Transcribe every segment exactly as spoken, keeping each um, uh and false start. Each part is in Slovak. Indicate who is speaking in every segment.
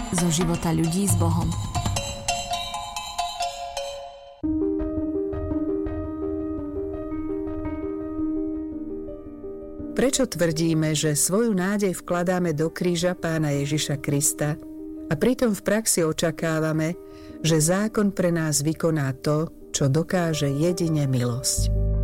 Speaker 1: zo života ľudí s Bohom.
Speaker 2: Prečo tvrdíme, že svoju nádej vkladáme do kríža Pána Ježiša Krista a pritom v praxi očakávame, že zákon pre nás vykoná to, čo dokáže jedine milosť?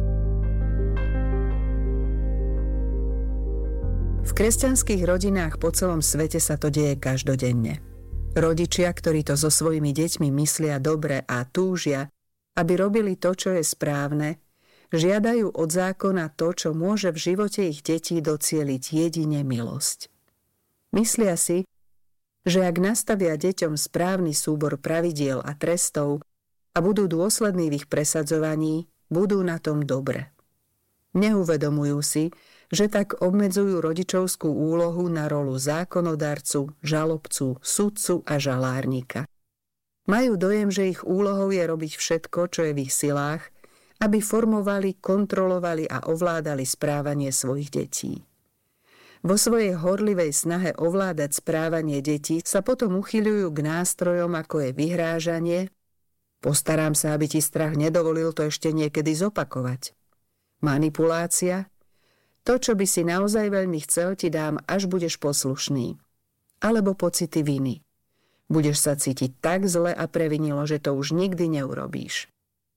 Speaker 2: V kresťanských rodinách po celom svete sa to deje každodenne. Rodičia, ktorí to so svojimi deťmi myslia dobre a túžia, aby robili to, čo je správne, žiadajú od zákona to, čo môže v živote ich detí docieliť jedine milosť. Myslia si, že ak nastavia deťom správny súbor pravidiel a trestov a budú dôslední v ich presadzovaní, budú na tom dobre. Neuvedomujú si, že tak obmedzujú rodičovskú úlohu na rolu zákonodarcu, žalobcu, sudcu a žalárnika. Majú dojem, že ich úlohou je robiť všetko, čo je v ich silách, aby formovali, kontrolovali a ovládali správanie svojich detí. Vo svojej horlivej snahe ovládať správanie detí sa potom uchyľujú k nástrojom, ako je vyhrážanie. Postarám sa, aby ti strach nedovolil to ešte niekedy zopakovať. Manipulácia. To, čo by si naozaj veľmi chcel, ti dám, až budeš poslušný. Alebo pocity viny. Budeš sa cítiť tak zle a previnilo, že to už nikdy neurobíš.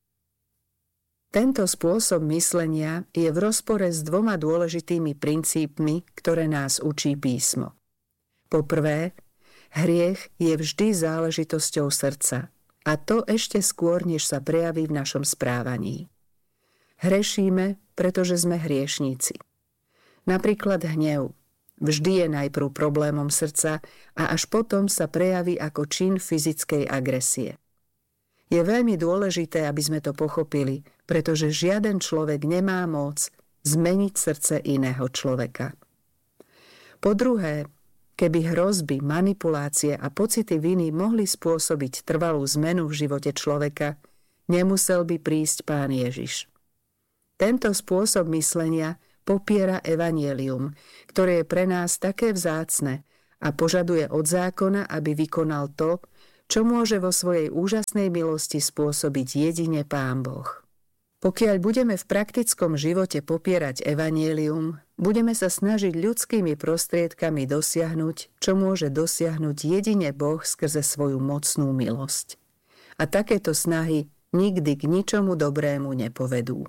Speaker 2: Tento spôsob myslenia je v rozpore s dvoma dôležitými princípmi, ktoré nás učí písmo. Po prvé, hriech je vždy záležitosťou srdca, a to ešte skôr, než sa prejaví v našom správaní. Hrešíme, pretože sme hriešníci. Napríklad hnev vždy je najprv problémom srdca a až potom sa prejaví ako čin fyzickej agresie. Je veľmi dôležité, aby sme to pochopili, pretože žiaden človek nemá moc zmeniť srdce iného človeka. Po druhé, keby hrozby, manipulácie a pocity viny mohli spôsobiť trvalú zmenu v živote človeka, nemusel by prísť Pán Ježiš. Tento spôsob myslenia popiera evanjelium, ktoré je pre nás také vzácne a požaduje od zákona, aby vykonal to, čo môže vo svojej úžasnej milosti spôsobiť jedine Pán Boh. Pokiaľ budeme v praktickom živote popierať evanjelium, budeme sa snažiť ľudskými prostriedkami dosiahnuť, čo môže dosiahnuť jedine Boh skrze svoju mocnú milosť. A takéto snahy nikdy k ničomu dobrému nepovedú.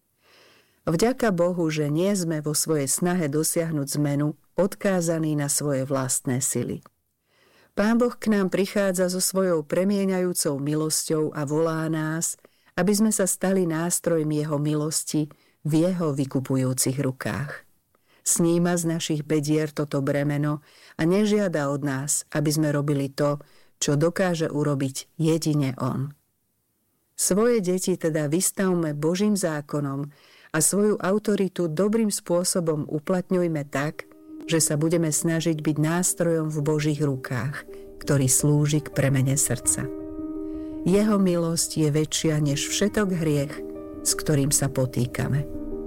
Speaker 2: Vďaka Bohu, že nie sme vo svojej snahe dosiahnuť zmenu odkázaní na svoje vlastné sily. Pán Boh k nám prichádza so svojou premieňajúcou milosťou a volá nás, aby sme sa stali nástrojmi jeho milosti v jeho vykupujúcich rukách. Sníma z našich bedier toto bremeno a nežiada od nás, aby sme robili to, čo dokáže urobiť jedine on. Svoje deti teda vystavme Božím zákonom a svoju autoritu dobrým spôsobom uplatňujme tak, že sa budeme snažiť byť nástrojom v Božích rukách, ktorý slúži k premene srdca. Jeho milosť je väčšia než všetok hriech, s ktorým sa potýkame.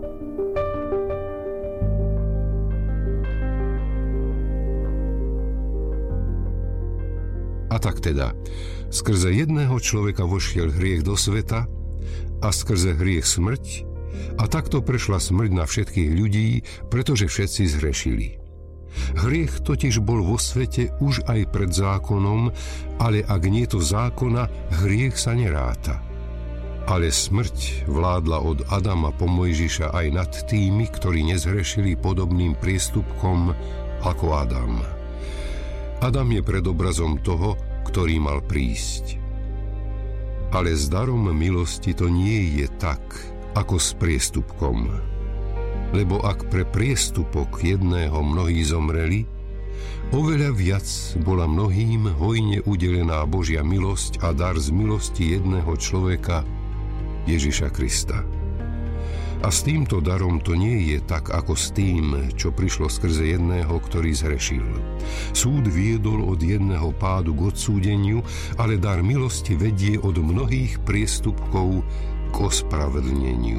Speaker 3: A tak teda, skrze jedného človeka vošiel hriech do sveta a skrze hriech smrť, a takto prešla smrť na všetkých ľudí, pretože všetci zhrešili. Hriech totiž bol vo svete už aj pred zákonom, ale ak nie to zákona, hriech sa neráta. Ale smrť vládla od Adama po Mojžiša aj nad tými, ktorí nezhrešili podobným priestupkom ako Adam. Adam je predobrazom toho, ktorý mal prísť. Ale s darom milosti to nie je tak, ako s priestupkom. Lebo ak pre priestupok jedného mnohí zomreli, oveľa viac bola mnohým hojne udelená Božia milosť a dar z milosti jedného človeka, Ježiša Krista. A s týmto darom to nie je tak, ako s tým, čo prišlo skrze jedného, ktorý zhrešil. Súd viedol od jedného pádu k odsúdeniu, ale dar milosti vedie od mnohých priestupkov k ospravedlneniu.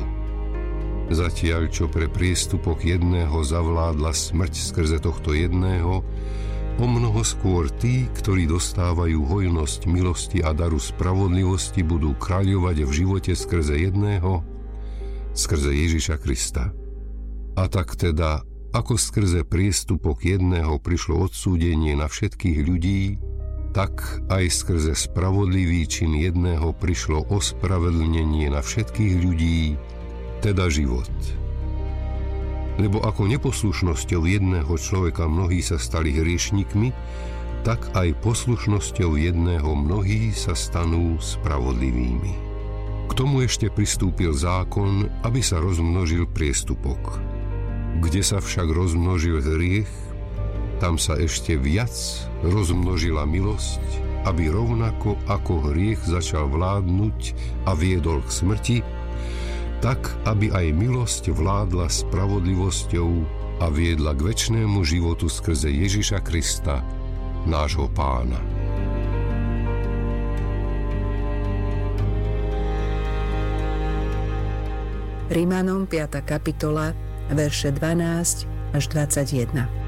Speaker 3: Zatiaľ, čo pre priestupok jedného zavládla smrť skrze tohto jedného, O mnoho skôr tí, ktorí dostávajú hojnosť milosti a daru spravodlivosti, budú kráľovať v živote skrze jedného, skrze Ježiša Krista. A tak teda, ako skrze priestupok jedného prišlo odsúdenie na všetkých ľudí, tak aj skrze spravodlivý čin jedného prišlo ospravedlnenie na všetkých ľudí, teda život. Lebo ako neposlušnosťou jedného človeka mnohí sa stali hriešnikmi, tak aj poslušnosťou jedného mnohí sa stanú spravodlivými. K tomu ešte pristúpil zákon, aby sa rozmnožil priestupok. Kde sa však rozmnožil hriech, tam sa ešte viac rozmnožila milosť, aby rovnako ako hriech začal vládnuť a viedol k smrti, tak, aby aj milosť vládla spravodlivosťou a viedla k večnému životu skrze Ježiša Krista, nášho Pána.
Speaker 2: Rimanom piata kapitola, verše dvanásť až dvadsaťjeden.